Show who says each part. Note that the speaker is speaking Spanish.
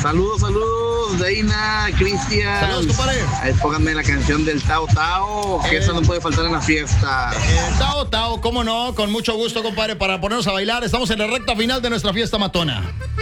Speaker 1: Saludos, Deina, Cristian.
Speaker 2: Saludos, compadre.
Speaker 1: Ahí pónganme la canción del Tao Tao, que eso no puede faltar en la fiesta.
Speaker 2: Tao, cómo no, con mucho gusto, compadre, para ponernos a bailar. Estamos en la recta final de nuestra fiesta matona.